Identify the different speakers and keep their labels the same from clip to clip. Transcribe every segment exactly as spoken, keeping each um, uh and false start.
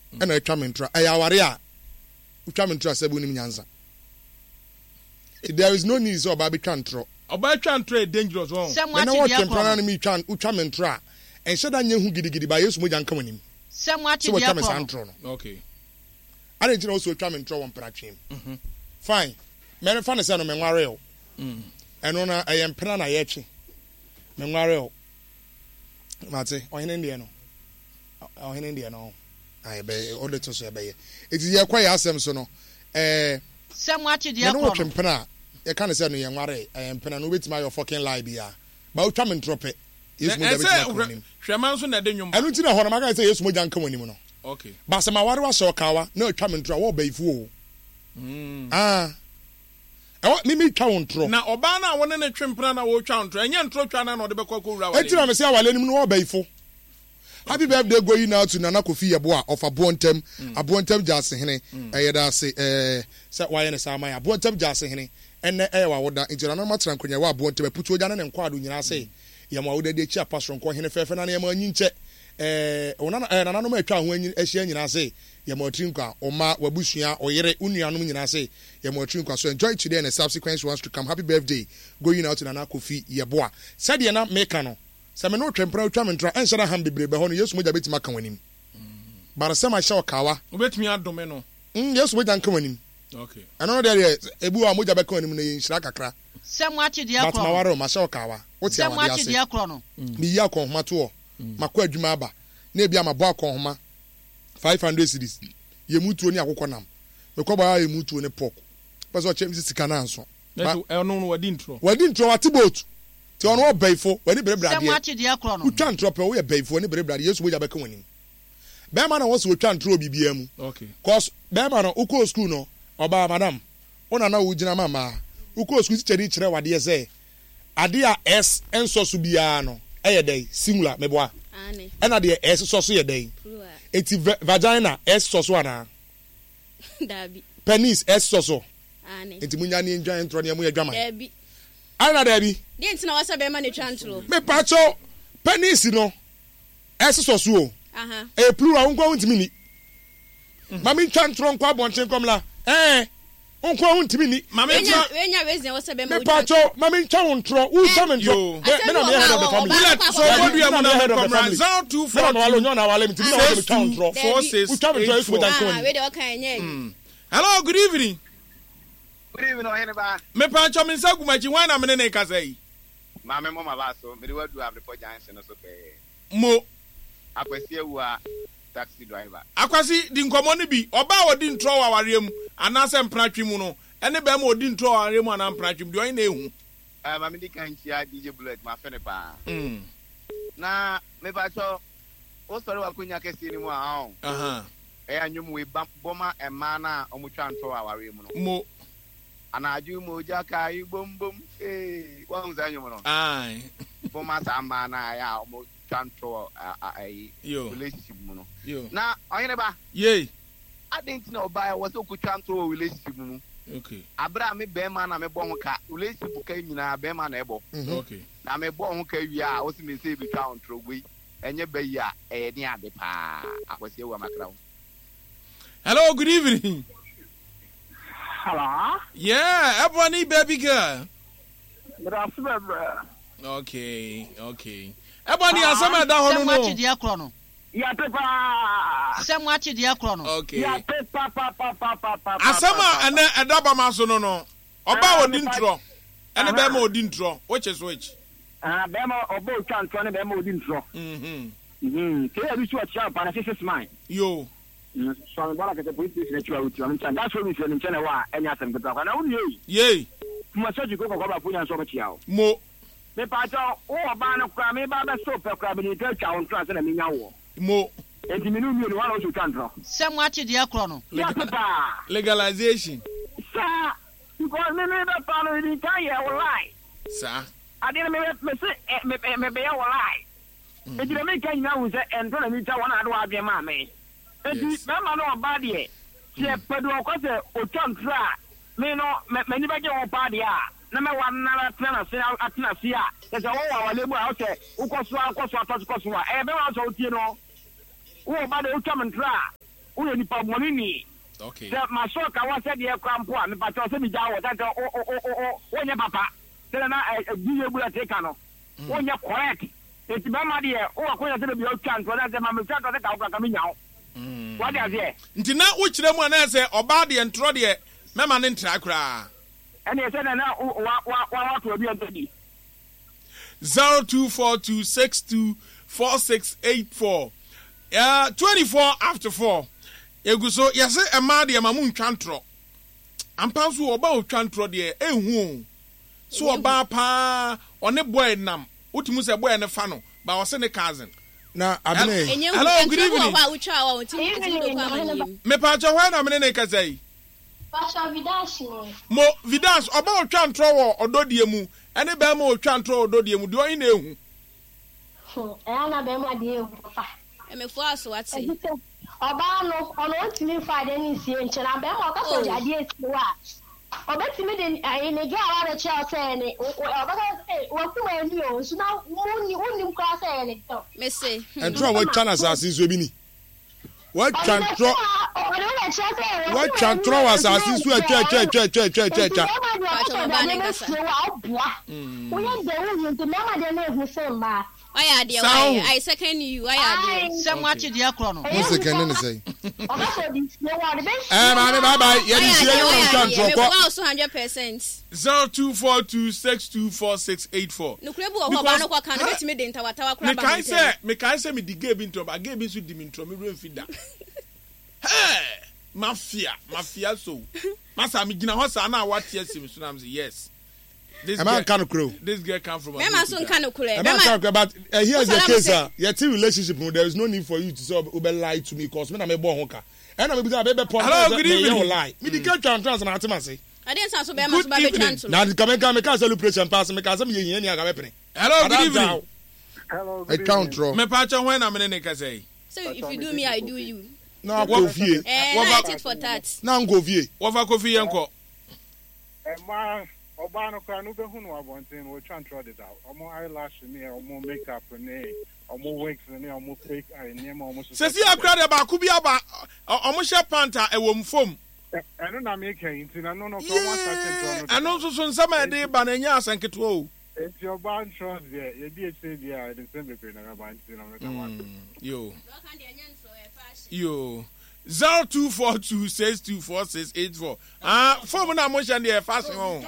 Speaker 1: and I come intra a yawaria who come intra sebunim nyanza. There is no need so baby cantro.
Speaker 2: About cantro dangerous one.
Speaker 3: Someone
Speaker 2: what
Speaker 3: temporary
Speaker 1: me chan who come intra and said I knew who giddy by us mujan coming him.
Speaker 3: Somewhat
Speaker 1: so come antron.
Speaker 2: Okay.
Speaker 1: I didn't also come and throw one prachim. Fine. Many fun is on memorial. And on I am Prana Yechi. Memorial. Mate, or in India, no. Or in India, no. I bay all the to obey. It is your quite awesome, so no. Eh,
Speaker 3: somewhat to the
Speaker 1: other Pena. You can't say no young Mare. I am Pena with my fucking libya. But come and drop it. Yes,
Speaker 2: Shamanson, I didn't know.
Speaker 1: I don't know what I'm going to say. Yes, Mujan coming.
Speaker 2: Okay.
Speaker 1: But some water was so kawa, no coming to a war bay fool. Ah. I want me count.
Speaker 2: Now, Obana, one in a trimprana or counter, and young Trochana or the Bacco.
Speaker 1: I tell him, say, I'll let him know bay for. Happy birthday going out to Nana Kofi Aboa of a Bontem, a Bontem Jassy, I say, eh, set why in a summer, a Bontem Jassy, and the air would that into another match and when you are born to put you down and quad when I say, Yama, the chair pass from Cohen Fair and I am on Yinche. Eh, on another make when you I say, Yamotrinka, or Ma, Wabushia, or Yere Union, I say, Yamotrinka. So enjoy today and the subsequent ones to come. Happy birthday going out to Nana Kofi Yaboa. Said you're not Mekano. Some no temporary time and try and shut a hand be brave, but yes, with a bit macan winning. But some I shall kawa.
Speaker 2: Wait me out, Domeno.
Speaker 1: Yes, wait and coming.
Speaker 2: Okay.
Speaker 1: I know there is a bua muja back on him in Shrakakra.
Speaker 3: Somewhat to the
Speaker 1: Mawaro, Masakawa. What's your
Speaker 3: much the chrono?
Speaker 1: Miyako, Matuo, Makwa Jumaba, Nebia Mabako Homa, five hundred cities. You move to Niakonam. The Koba, you move to an epoch. But what James is Cananso.
Speaker 2: I don't know what didn't throw.
Speaker 1: What didn't throw at the boat? To on what bay for when the brother
Speaker 3: who
Speaker 1: can't drop away a bay for any brother. Yes, we are back winning. Bearman was we can't throw B B M.
Speaker 2: Okay.
Speaker 1: Cause Bearman, Uko school no, or by Madame. On an Ujina Mama, Uko school teach her what they say. Adia S and Sosubiano, a day, singular, Mebois. And Adia S Sosu a day. It's vagina S Sosuana. Penis S Soso. It's Munyani giant Tronia Drama. Ana Debbie.
Speaker 4: Didn't know what's a bear money chantro.
Speaker 1: Me pacho penis no. S Sosu.
Speaker 4: Uh-huh.
Speaker 1: A plural unko untimi. Mami chantron kwa bonchen komla. Eh. Unko untimi. Mami
Speaker 4: when you're raising what's a bear money.
Speaker 1: Me pacho mami chantron. Who summon you? Me no me head of the family.
Speaker 2: So what do you want to head of the family? Zero two four.
Speaker 1: No no no no wale mti no wale chantron.
Speaker 2: Four six.
Speaker 1: Who summon you with
Speaker 4: Ah, we don't can.
Speaker 2: Hello, good evening.
Speaker 5: Good evening, Heneba.
Speaker 2: Me pancho me sa gumachi wana me ne kasai.
Speaker 5: Ma me mama ba so, me dey do have the point Johnson so pe.
Speaker 2: Mo
Speaker 5: Akwasi ewa taxi driver.
Speaker 2: Akwasi di nkomo ne bi, oba odi ntro aware mu, anase mpratwe mu no. Ene be ma odi ntro aware mu ana mpratwe mu, di oyin na ehu.
Speaker 5: Ah, ma me di kan chia D J Bullet ma fe ne pa.
Speaker 2: Mm.
Speaker 5: Na me ba so o sori wa kunya kesi ni mu a on.
Speaker 2: Aha.
Speaker 5: E anyum we boma e ma na omutwa ntro aware mu no.
Speaker 2: Mo
Speaker 5: Anaju mo jaka yi bom bom eh wa unza nyum no.
Speaker 2: Ai.
Speaker 5: Boma sa ma na ya omo chantro ai relationship mu no.
Speaker 2: Yo.
Speaker 5: Na oyene ba.
Speaker 2: Ye.
Speaker 5: I didn't know by was so ku chantro relationship mu.
Speaker 2: Okay.
Speaker 5: Abra me be ma na me bo ho ka relationship ka nyina be ma na ebo.
Speaker 2: Okay.
Speaker 5: Na me bo ho ka wi a o si me say bi chantro gwe. Enye be yi a eh ni ade pa. Akwase wa makra.
Speaker 2: Hello, good evening.
Speaker 6: Hello?
Speaker 2: Yeah, everybody, baby girl.
Speaker 6: Good afternoon, bro.
Speaker 2: Okay, okay. Everybody, uh, some of that
Speaker 3: one. Some watch the chrono.
Speaker 6: Yeah, papa.
Speaker 3: Some watch the chrono.
Speaker 2: Okay.
Speaker 6: Yeah, papa, papa, papa, papa.
Speaker 2: Asama and then a double maso no no. Oba odintro. And the bema odintro. Which is which?
Speaker 6: Ah, bema obo chantro and bema odintro.
Speaker 2: Mhm.
Speaker 6: Mhm. Say you should chop and assess mine.
Speaker 2: Yo.
Speaker 6: So I'm going to get the police station to you. That's what we said in China. And yes, I'm going to go.
Speaker 2: Yay.
Speaker 6: My surgery go over for you and so much.
Speaker 2: Mo.
Speaker 6: Me pacho o ba na kwa me ba ba so pe kwa be ni ka cha on trans na me nya wo.
Speaker 2: Mo.
Speaker 6: Enti me no mi no wa no so tantro.
Speaker 3: Some watch the chrono.
Speaker 6: Yeah, papa.
Speaker 2: Legalization.
Speaker 6: Sir, because me me ba pa no ni ka ye wo lie.
Speaker 2: Sir.
Speaker 6: Ade me me say me me be ye wo lie. Enti me ka nya wo say ento na mi ta wona ade wa be ma me. Enti me ma no ba de. Se pedo ko se o tantra. Me no me ni ba je wo pa de a. Na me wan na tena se atena se a. Se se wo wa wale bu a o se ukoso akoso atoso koso a. E be wa so tie no. Wo ba de o tantra. woyɛ nipa bɔne ni
Speaker 2: Okay.
Speaker 6: sɛ masɔ ka wɔ sɛ deɛ kora mpo a mepatɛ sɛ megya wɔ sɛ sɛ wonyɛ papa sɛ na agyiyɛ bu ɛte ka no wonyɛ correct enti bɛma deɛ wowɔ kɔnyɛ sɛ baabi a wotwa ntoɔ na sɛ ma mesɛ tɔ sɛ ka wokora ka menya wo wade aseɛ
Speaker 2: Nti na wokyerɛ mu a na sɛ ɔbaa deɛ ntorɔ deɛ mɛma ne ntra koraa.
Speaker 6: ɛne sɛ na na wato abi ɔtɔdi
Speaker 2: zero two four two six two four six eight four. Uh, twenty-four after four. Egu so yɛsɛ ɛmaa deɛ ma mo ntwa ntorɔ. Ampa nso ɔbaa otwa ntorɔ deɛ ehu. So ɔbaa paa ɔne boy nam. Wotimu sɛ boy ne fa no, ba ɔse ne cousin.
Speaker 1: na abene
Speaker 4: Enye
Speaker 2: Hello, good evening.
Speaker 4: Wa wutwa wa wutimi wutimi do kwa manim.
Speaker 2: Me pa cho hwan na me ne kasa yi.
Speaker 7: Pastor Vidas no.
Speaker 2: Mo Vidas ɔbaa otwa ntorɔ wɔ ɔdɔdeɛ mu. Ɛne bɛɛ ma otwa ntorɔ wɔ ɔdɔdeɛ mu. De ɔyin na ehu.
Speaker 7: Eh na be ma de ehu papa.
Speaker 4: Emefo aso ate.
Speaker 7: Oba no ono ntimi fa de ni sie nche na be ma ka so jade esi wa. Obetimi de ayi ne gya wa de che o se ne oba ka eh wa kuma ni o so na mu ni unim kwa se ne to.
Speaker 4: Mese.
Speaker 1: ɛntorɔ a wɔatwa no asase so bi ni wɔatwa ntorɔ wɔatwa ntorɔ wɔ asase so atwa atwa atwa atwa atwa atwa atwa
Speaker 4: Why are
Speaker 2: Sound.
Speaker 4: I second you. Why are
Speaker 3: Sɛ mo akyi deɛ korɔ no.
Speaker 1: mo sekɛne ne sɛ
Speaker 7: Eh,
Speaker 1: ɛɛ maame bye bye yɛde sie yɛ wɔn ntwa ntorɔ kɔ
Speaker 4: also hundred percent.
Speaker 2: zero two four two six two four six eight four.
Speaker 4: Nukure bu oho ba no kwa kan betimi de ntawa tawa kura
Speaker 2: Me
Speaker 4: ba.
Speaker 2: kai say me kai say me di game intro ba game nso di me intro me run fi da. Hey, mafia, mafia so. Masa me gina ho sa na what yes me so na me say yes. This
Speaker 1: ɛma
Speaker 2: girl,
Speaker 1: nka no kuro
Speaker 2: this girl come from
Speaker 4: Mema so nka no kure.
Speaker 1: ɛma nka no kuro but uh, here's the
Speaker 4: What's
Speaker 1: case
Speaker 4: that
Speaker 1: ah yɛte relationship no there is no need for you to say obe lie to me cause me na me bɔ ho ka ɛna me bi say abɛbɛ pɔn
Speaker 2: Hello, good evening.
Speaker 1: me lie me di ka twa ntorɔ na ate ma se
Speaker 4: Ade nsa so be ma so ba be
Speaker 2: Good evening.
Speaker 4: twanto.
Speaker 1: na ka me ka me ka celebration pass me ka say me yɛ yɛn ni aga bɛpene
Speaker 2: Hello, good evening.
Speaker 6: hello
Speaker 1: ɛtwa ntorɔ
Speaker 2: Me pa cho when na me ne ka say.
Speaker 4: So if you do me I do you.
Speaker 1: na akɔ fie
Speaker 4: Eh,
Speaker 2: What
Speaker 4: na
Speaker 2: about-
Speaker 4: it for that.
Speaker 1: na nkɔ fie
Speaker 2: Wo fa kofi yenko.
Speaker 8: ɛma ɔbaa no koraa no wobɛhu no abɔnten no wɔtwa ntorɔ deda ɔmo eyelash ne ɔmo makeup ne ɔmo wigs ne ɔmo fake eye nneɛma ɔmo
Speaker 2: Se si akra de ba ku bi aba omo hye panta e wo mfom.
Speaker 8: ɛno na meka yi nti na no no kɔ ɔmo asate ntorɔ no
Speaker 2: Eno nso so nsɛm e de ba na nya asanketo o.
Speaker 8: enti ɔbaa ntorɔ deɛ yɛdi akyire deɛ a ɛde nsɛm bebree na ɛba nti na meka wa
Speaker 2: Yo. Yo. zero two four two six two four six eight four. Ah, phone na mo hye de fast on.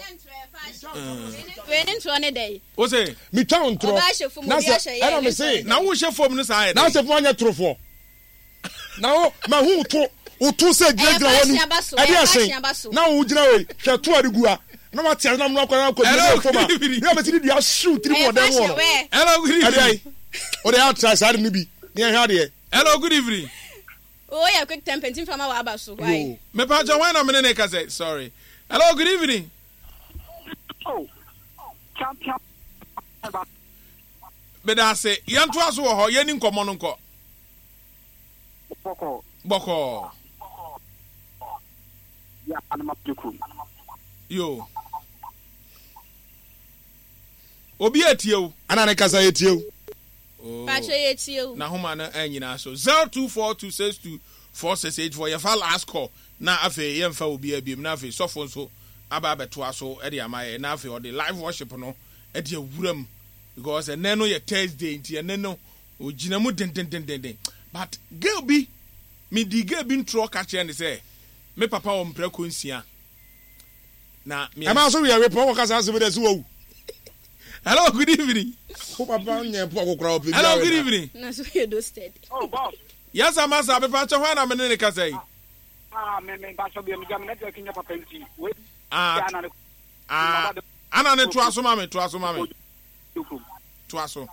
Speaker 4: We didn't run a day.
Speaker 2: O say,
Speaker 1: me twa ntorɔ
Speaker 4: Ɔbaa hyɛ fom,
Speaker 1: na
Speaker 4: obi
Speaker 1: sɛ
Speaker 4: ahyɛ yɛ,
Speaker 1: ɛna me
Speaker 4: ɛne
Speaker 1: se
Speaker 2: na wo hye phone no sa
Speaker 1: na sɛ fo anya torofoɔ na wo ma hu to woto sɛ gyina gyina
Speaker 4: Ɛyɛ
Speaker 1: wɔ ni
Speaker 4: fashion aba so,
Speaker 1: ɛde
Speaker 4: ɛyɛ
Speaker 1: ɛsen
Speaker 4: fashion aba so.
Speaker 1: na wo gyina wei hwɛ to ade gu a na wa tia na mo akɔ na akɔ
Speaker 2: Hello,
Speaker 1: ni fo ma
Speaker 2: good evening.
Speaker 1: ni abeti di ahyew tiri mo
Speaker 4: Eh,
Speaker 1: ɔdan
Speaker 4: fashion
Speaker 1: wɔ no
Speaker 4: wear.
Speaker 2: Hello, good
Speaker 1: ɛde
Speaker 2: evening.
Speaker 1: ayi o de atra saa de ni bi ni ɛhwɛ adeɛ
Speaker 2: Hello, good evening.
Speaker 4: Oh, yeah, quick temper tin fama wa aba so. Why?
Speaker 2: Me pa cho when na me ne ka say. Sorry. Hello, good evening.
Speaker 6: oh chap chap
Speaker 2: Be da say, yan to aso wo ho, ye ni nkomo no nko.
Speaker 6: poko
Speaker 2: Boko.
Speaker 6: ya anama tuku
Speaker 2: Yo. Obi atie o.
Speaker 1: ana ne kasa yɛ tie o
Speaker 2: Oh.
Speaker 4: Pacho ye tie.
Speaker 2: Na homa na anyina so zero two four two six two four six eight four. Ye fa last call. Na afi ye mfa obi abiem na afi sofo nso aba beto aso e de amaye na afi o de live worship no e de awuram because ene no ye Thursday nti ene no ogina mu den den den den den. But girl bi me di girl bi ntro ka kire ne say me papa wo mpra konsia. Na me
Speaker 1: ɛma so wiɛ repɔ wɔ kasa asɛm de so wo
Speaker 2: Hello, good evening.
Speaker 1: wo papa nyɛ po akokora opi
Speaker 2: Hello, good evening.
Speaker 4: Na so ye do steady.
Speaker 6: oh boss
Speaker 2: Yes, I'm asa be pa cho hwan na me ne ka say.
Speaker 6: ah me me ba so bi me jam network nya papa nti we
Speaker 2: Ah,
Speaker 6: ya na
Speaker 2: ah. Ana ne to aso ma me, to aso ma me.
Speaker 6: tuku
Speaker 2: To aso.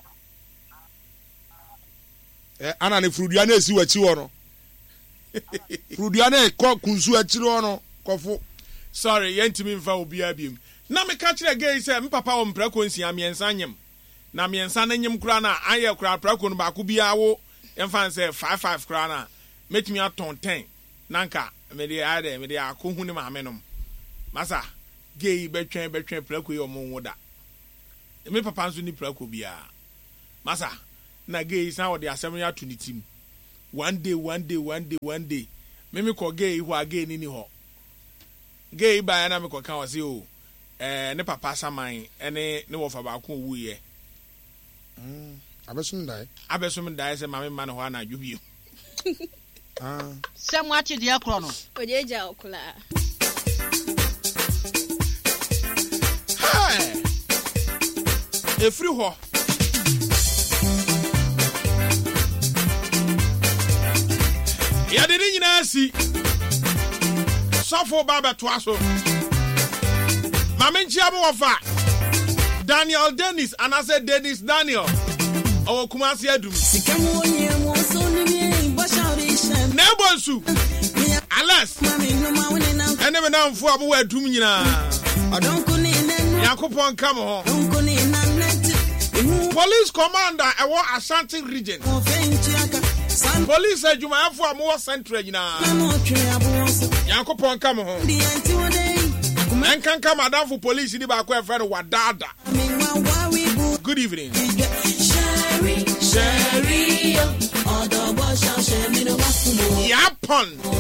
Speaker 1: ɛ ana ne furudua na esi w'akyi wɔ no furudua na ɛkɔ kunsu akyiri hɔ no kɔfo
Speaker 2: Sorry, yentimi mfa obi abiem. Na me ka kire gay say me papa wo mpra konsia miensa nyem. Na miensa na nyem kura na aye kura prako no ba ko bia wo emfa say five five kura na metimi aton ten. Nanka me de ade me de akohu ne maame nom. Masa gay betwen betwen prako yi omo woda. Me papa nso ni prako bia. Masa na gay san wo de asem ya to ni tim. one day one day one day one day mimi ko gay who again ni ho gay ba na me ko kan o se o eh ne papa saman ene ne wo fa ba ko wu ye
Speaker 1: mm abesum dai
Speaker 2: abesum dai se mame ma no ho na dwubie
Speaker 1: ah
Speaker 3: sɛ mo akyi deɛ korɔ no
Speaker 4: ojeja okula
Speaker 2: hey efri ho ya de ni nyina si sofo baba to aso mame nchia bo wofa Daniel Dennis and I said Dennis Daniel our Kumasi Adum Nebonsu Alas and never known for a word to me now. Yakupon come on. Police commander I want Ashanti region. Police said you might have for more central now. Yakupon come home. And can come down for police in the back where friend Wadada. Good evening. Sherry, Sherry, Yapon.